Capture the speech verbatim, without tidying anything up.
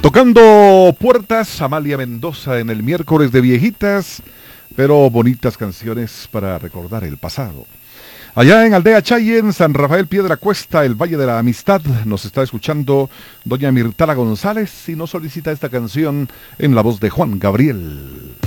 Tocando puertas, Amalia Mendoza en el miércoles de viejitas, pero bonitas canciones para recordar el pasado. Allá en Aldea Chay, en San Rafael Piedra Cuesta, el Valle de la Amistad, nos está escuchando doña Mirtala González y nos solicita esta canción en la voz de Juan Gabriel.